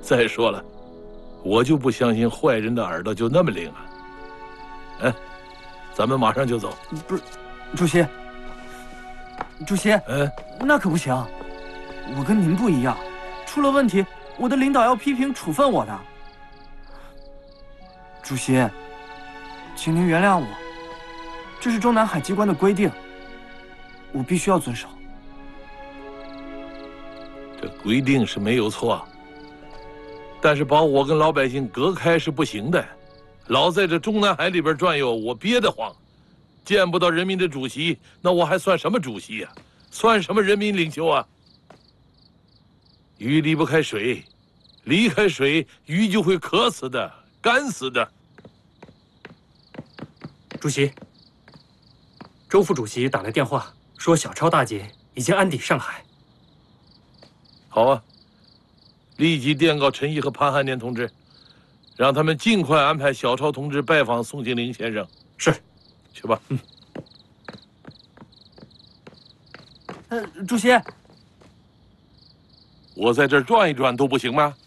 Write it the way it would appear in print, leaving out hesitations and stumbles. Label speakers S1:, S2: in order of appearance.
S1: 再说了，我就不相信坏人的耳朵就那么灵啊！哎，咱们马上就走。
S2: 不是，主席，主席，那可不行，我跟您不一样，出了问题，我的领导要批评处分我的。主席，请您原谅我，这是中南海机关的规定，我必须要遵守。
S1: 这规定是没有错，但是把我跟老百姓隔开是不行的。老在这中南海里边转悠，我憋得慌。见不到人民的主席，那我还算什么主席呀？算什么人民领袖啊？鱼离不开水，离开水，鱼就会渴死的，干死的。
S3: 主席，周副主席打来电话，说小超大姐已经安抵上海。
S1: 好啊，立即电告陈毅和潘汉年同志，让他们尽快安排小超同志拜访宋庆龄先生。
S3: 是，
S1: 去吧。
S2: 主席，
S1: 我在这儿转一转都不行吗？